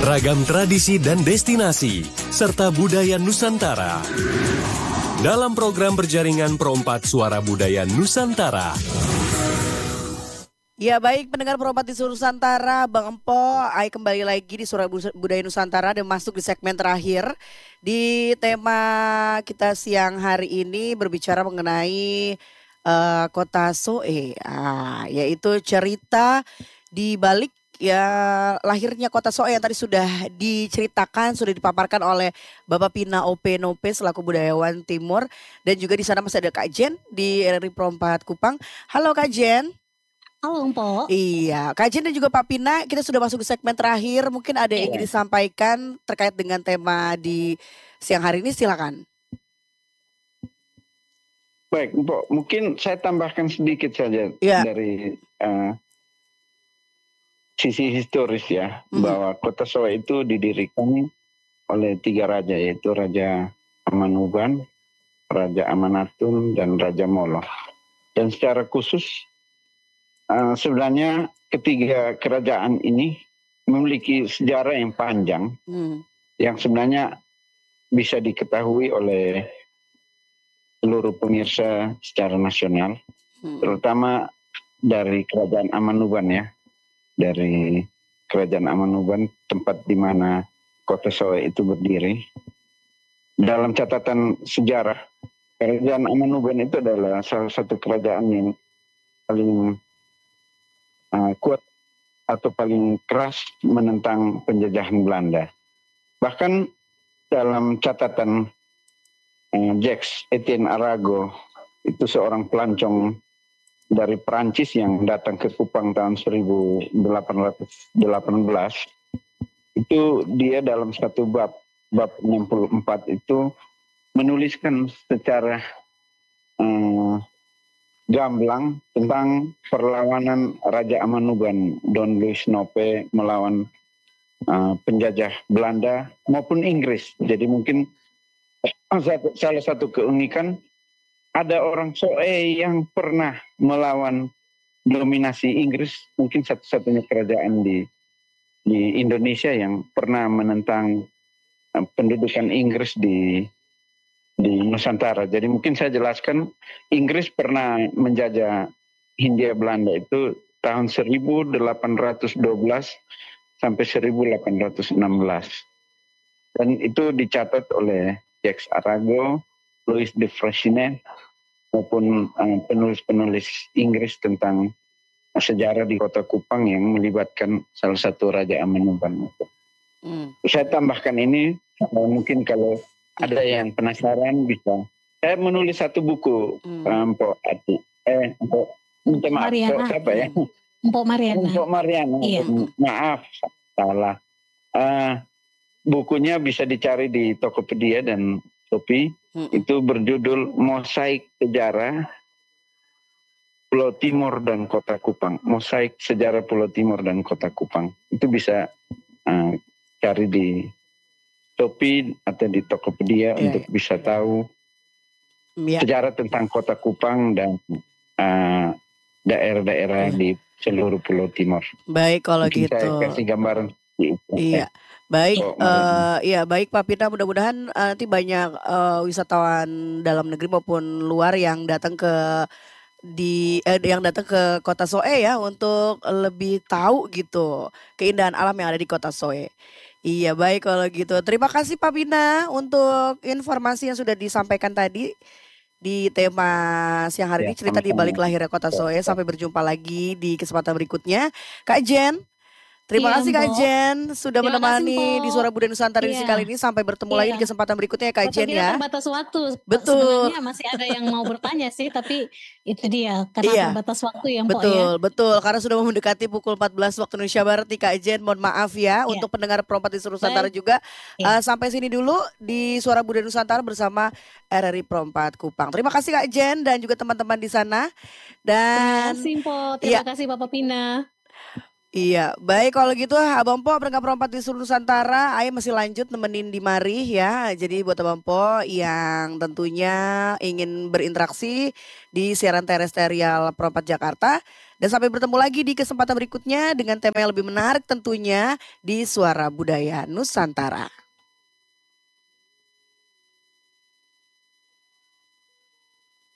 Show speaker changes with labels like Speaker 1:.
Speaker 1: ragam tradisi dan destinasi, serta budaya Nusantara. Dalam program berjaringan Pro4 Suara Budaya Nusantara.
Speaker 2: Ya baik pendengar Pro4 di seluruh Nusantara, Bang Empo, Ai kembali lagi di Suara Budaya Nusantara dan masuk di segmen terakhir. Di tema kita siang hari ini berbicara mengenai Kota Soe, yaitu cerita di balik lahirnya Kota Soe yang tadi sudah diceritakan, sudah dipaparkan oleh Bapak Pina OP Nope selaku budayawan Timur, dan juga di sana masih ada Kak Jen di RRI Pro4 Kupang. Halo Kak Jen.
Speaker 3: Halo Mpok.
Speaker 2: Iya, Kak Jen dan juga Pak Pina, kita sudah masuk ke segmen terakhir. Mungkin ada yang ingin disampaikan terkait dengan tema di siang hari ini, silakan.
Speaker 4: Baik, Mpok, mungkin saya tambahkan sedikit saja dari sisi historis ya, bahwa Kota Soe itu didirikan oleh 3 raja, yaitu Raja Amanuban, Raja Amanatun, dan Raja Molo. Dan secara khusus sebenarnya ketiga kerajaan ini memiliki sejarah yang panjang yang sebenarnya bisa diketahui oleh seluruh pemirsa secara nasional, terutama dari Kerajaan Amanuban ya, dari Kerajaan Amanuban, tempat di mana Kota Soe itu berdiri. Dalam catatan sejarah, Kerajaan Amanuban itu adalah salah satu kerajaan yang paling kuat atau paling keras menentang penjajahan Belanda. Bahkan dalam catatan Jacques Etienne Arago, itu seorang pelancong dari Perancis yang datang ke Kupang tahun 1818, itu dia dalam satu bab 64 itu menuliskan secara gamblang tentang perlawanan Raja Amanuban Don Luis Nope melawan penjajah Belanda maupun Inggris. Jadi mungkin salah satu keunikan, ada orang Soe yang pernah melawan dominasi Inggris, mungkin satu-satunya kerajaan di Indonesia yang pernah menentang pendudukan Inggris di Nusantara. Jadi mungkin saya jelaskan, Inggris pernah menjajah Hindia Belanda itu tahun 1812 sampai 1816. Dan itu dicatat oleh Jacques Arago, Louis de Freycinet, maupun penulis-penulis Inggris tentang sejarah di Kota Kupang yang melibatkan salah satu Raja Amanuban. Saya tambahkan ini, mungkin kalau ada yang penasaran bisa. Saya menulis satu buku, Mpok Ati. Minta maaf, siapa ya?
Speaker 3: Mpok Mariana.
Speaker 4: Mpok Mariana. Iya. Maaf, salah. Bukunya bisa dicari di Tokopedia dan Shopee. Itu berjudul Mosaik Sejarah Pulau Timur dan Kota Kupang. Mosaik Sejarah Pulau Timur dan Kota Kupang. Itu bisa cari di Shopee atau di Tokopedia untuk bisa tahu sejarah tentang Kota Kupang dan daerah-daerah di seluruh Pulau Timur.
Speaker 2: Baik kalau
Speaker 4: mungkin
Speaker 2: gitu.
Speaker 4: Saya kasih gambaran.
Speaker 2: Iya. Baik, baik Pak Pina, mudah-mudahan nanti banyak wisatawan dalam negeri maupun luar yang datang ke Kota Soe ya, untuk lebih tahu gitu keindahan alam yang ada di Kota Soe. Iya baik kalau gitu. Terima kasih Pak Pina untuk informasi yang sudah disampaikan tadi di tema siang hari ini, cerita di balik lahirnya Kota Soe. Sampai berjumpa lagi di kesempatan berikutnya. Kak Jen, terima kasih Kak Jen sudah menemani di Suara Budaya Nusantara edisi kali ini. Sampai bertemu lagi di kesempatan berikutnya Kak Jen ya.
Speaker 3: Terbatas waktu.
Speaker 2: Betul.
Speaker 3: Sebenarnya masih ada yang mau bertanya sih, tapi itu dia karena terbatas waktu ya Mpok
Speaker 2: betul,
Speaker 3: ya.
Speaker 2: Betul, karena sudah mendekati pukul 14 waktu Indonesia Barat nih Kak Jen. Mohon maaf ya untuk pendengar Pro4 di seluruh Nusantara juga. Sampai sini dulu di Suara Budaya Nusantara bersama RRI Pro4 Kupang. Terima kasih Kak Jen dan juga teman-teman di sana. Dan
Speaker 3: terima kasih Mpok, terima kasih Bapak Pina.
Speaker 2: Iya, baik kalau gitu Abang Po pendengar Pro4 di seluruh Nusantara, Ayo masih lanjut nemenin di mari ya. Jadi buat Abang Po yang tentunya ingin berinteraksi di siaran terestrial Pro4 Jakarta, Dan sampai bertemu lagi di kesempatan berikutnya dengan tema yang lebih menarik tentunya di Suara Budaya Nusantara.